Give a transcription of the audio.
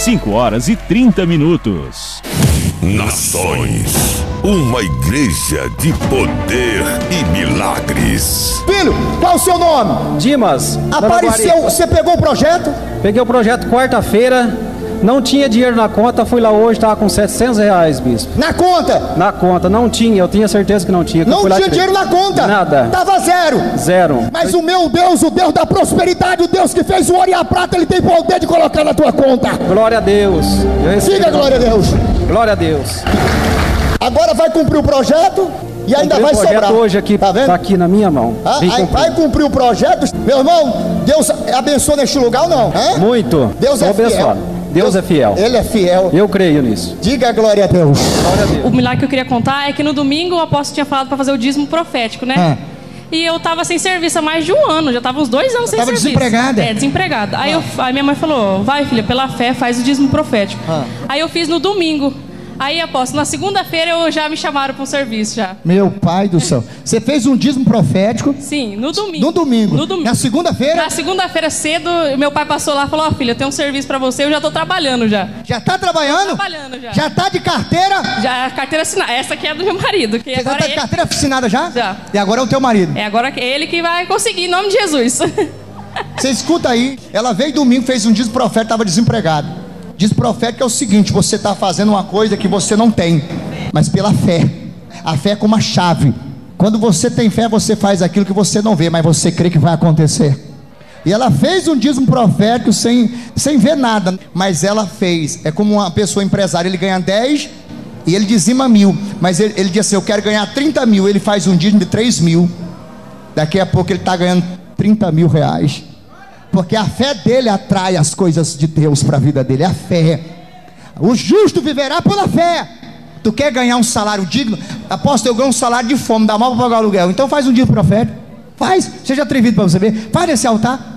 5h30. Nações, uma igreja de poder e milagres. Filho, qual o seu nome? Dimas. Apareceu, você pegou o projeto? Peguei o projeto quarta-feira, não tinha dinheiro na conta, fui lá hoje, estava com R$700, bispo. Na conta? Na conta, não tinha, eu tinha certeza que não tinha. Não tinha dinheiro na conta? Nada. Tava zero? Zero. Mas o meu Deus, o Deus da prosperidade, o Deus que fez o ouro e a prata, ele tem poder de colocar na tua conta. Glória a Deus. Diga glória a Deus. Glória a Deus. Agora vai cumprir o projeto e ainda vai sobrar. Hoje aqui, tá vendo? Tá aqui na minha mão. Vai cumprir o projeto. Meu irmão, Deus abençoa neste lugar ou não? Muito. Deus é fiel. Deus é fiel. Ele é fiel. Eu creio nisso. Diga glória a Deus. Glória a Deus. O milagre que eu queria contar é que no domingo o apóstolo tinha falado para fazer o dízimo profético, né? E eu tava sem serviço há mais de um ano, já tava uns 2 anos sem serviço. Desempregada? Desempregada. Aí minha mãe falou, vai filha, pela fé faz o dízimo profético. Aí eu fiz no domingo. Aí, apóstolo, na segunda-feira já me chamaram para um serviço já. Meu pai do céu. Você fez um dízimo profético? Sim, no domingo. No domingo? Na segunda-feira? Na segunda-feira cedo, meu pai passou lá e falou, filha, eu tenho um serviço para você, eu já tô trabalhando já. Já tá trabalhando? Tô trabalhando já. Já tá de carteira? Já, carteira assinada. Essa aqui é do meu marido. Que Você agora já tá de carteira assinada já? Já. E agora é o teu marido? É agora ele que vai conseguir, em nome de Jesus. Você escuta aí, ela veio domingo, fez um dízimo profético, estava desempregado. Diz profético é o seguinte: você está fazendo uma coisa que você não tem, mas pela fé. A fé é como uma chave. Quando você tem fé, você faz aquilo que você não vê, mas você crê que vai acontecer. E ela fez um dízimo profético sem ver nada, mas ela fez. É como uma pessoa empresária, ele ganha 10 e ele dizima 1.000, mas ele diz assim: eu quero ganhar 30 mil, ele faz um dízimo de 3 mil. Daqui a pouco ele está ganhando 30 mil reais. Porque a fé dele atrai as coisas de Deus para a vida dele. A fé. O justo viverá pela fé. Tu quer ganhar um salário digno? Apóstolo, eu ganho um salário de fome, dá mal para pagar o aluguel. Então faz um dízimo profético. Faz, seja atrevido para você ver. Faz nesse altar.